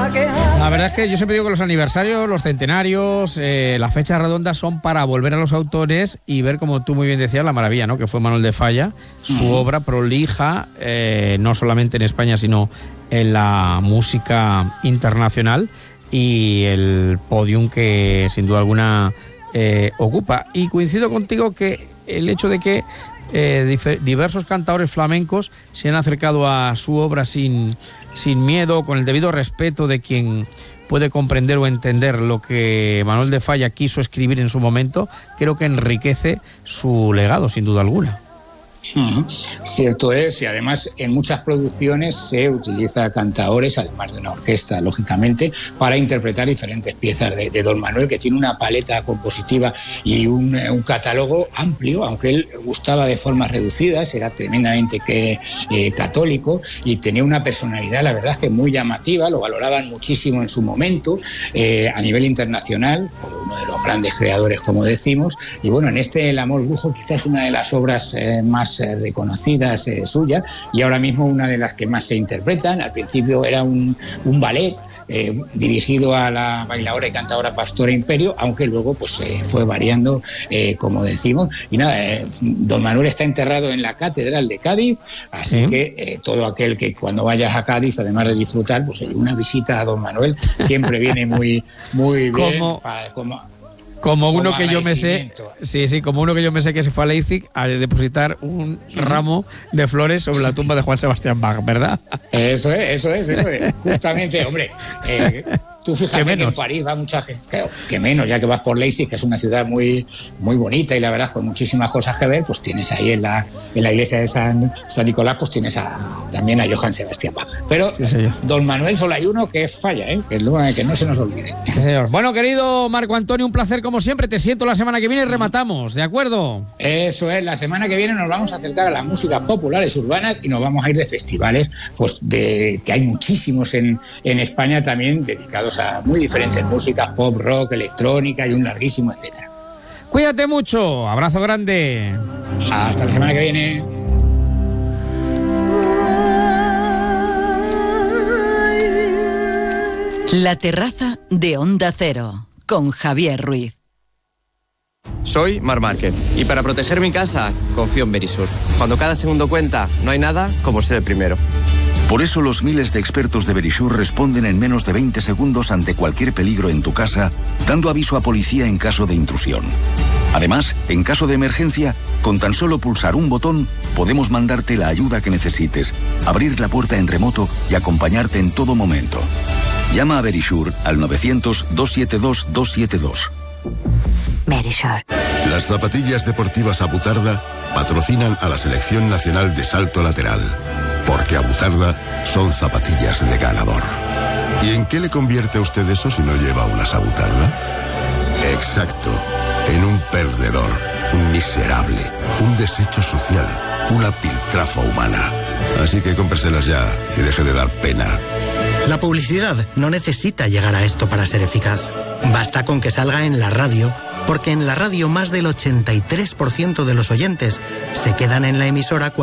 La verdad es que yo siempre digo que los aniversarios, los centenarios, las fechas redondas son para volver a los autores y ver, como tú muy bien decías, la maravilla, ¿no?, que fue Manuel de Falla, su obra prolija, no solamente en España, sino en la música internacional, y el podium que sin duda alguna ocupa. Y coincido contigo que el hecho de que diversos cantadores flamencos se han acercado a su obra sin miedo, con el debido respeto de quien puede comprender o entender lo que Manuel de Falla quiso escribir en su momento, creo que enriquece su legado, sin duda alguna. Cierto es, y además en muchas producciones se utiliza cantaores, además de una orquesta, lógicamente, para interpretar diferentes piezas de don Manuel, que tiene una paleta compositiva y un catálogo amplio, aunque él gustaba de formas reducidas, era tremendamente católico y tenía una personalidad, la verdad es que muy llamativa, lo valoraban muchísimo en su momento, a nivel internacional, fue uno de los grandes creadores, como decimos, y bueno, en este El amor brujo quizás una de las obras más reconocidas suyas, y ahora mismo una de las que más se interpretan. Al principio era un ballet dirigido a la bailadora y cantadora Pastora Imperio, aunque luego pues fue variando, como decimos, y nada, don Manuel está enterrado en la Catedral de Cádiz, así que todo aquel que cuando vayas a Cádiz, además de disfrutar, pues una visita a don Manuel siempre viene muy bien. Como uno que yo me sé, como uno que yo me sé que se fue a Leipzig a depositar un ramo de flores sobre la tumba de Juan Sebastián Bach, ¿verdad? Eso es. Justamente, hombre, tú fíjate que en París va mucha gente, claro, que menos, ya que vas por Leipzig, que es una ciudad muy, muy bonita y la verdad con muchísimas cosas que ver, pues tienes ahí en la iglesia de San Nicolás, pues tienes también a Johann Sebastian Bach. Pero don Manuel solo hay uno que es Falla, que no se nos olvide. Sí, señor. Bueno, querido Marco Antonio, un placer como siempre, te siento la semana que viene y rematamos, ¿de acuerdo? Eso es, la semana que viene nos vamos a acercar a las músicas populares urbanas y nos vamos a ir de festivales, pues que hay muchísimos en España también dedicados a muy diferentes músicas, pop, rock, electrónica y un larguísimo etcétera. Cuídate mucho, abrazo grande. Hasta la semana que viene. La terraza de Onda Cero, con Javier Ruiz. Soy Marc Márquez y para proteger mi casa confío en Verisur. Cuando cada segundo cuenta, no hay nada como ser el primero. Por eso los miles de expertos de Verisur responden en menos de 20 segundos ante cualquier peligro en tu casa, dando aviso a policía en caso de intrusión. Además, en caso de emergencia, con tan solo pulsar un botón, podemos mandarte la ayuda que necesites, abrir la puerta en remoto y acompañarte en todo momento. Llama a Verisur al 900-272-272. Verisur. Las zapatillas deportivas Abutarda patrocinan a la Selección Nacional de Salto Lateral, porque Abutarda son zapatillas de ganador. ¿Y en qué le convierte a usted eso si no lleva unas Abutarda? Exacto, en un perdedor, un miserable, un desecho social, una piltrafa humana. Así que cómpreselas ya y deje de dar pena. La publicidad no necesita llegar a esto para ser eficaz. Basta con que salga en la radio, porque en la radio más del 83% de los oyentes se quedan en la emisora